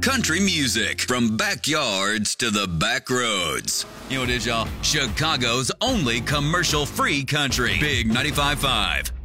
Country music from backyards to the back roads. You know what it is, y'all? Chicago's only commercial-free country. Big 95.5.